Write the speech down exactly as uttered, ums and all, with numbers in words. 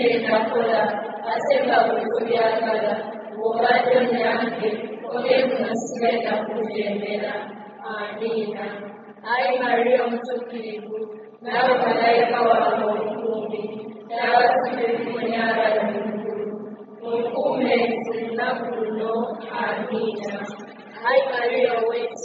nakula asema kutubyagala bw'obadde munyange ogenze nasigenda kujembera. Amiina. Ayi Mariya omutuukirivu, naawe malayika wange omukumbi, n'abasibe b'omunyagala omukulu, munkuume nze ennaku luno. Amiina. Ayi Mariya ow'ekisa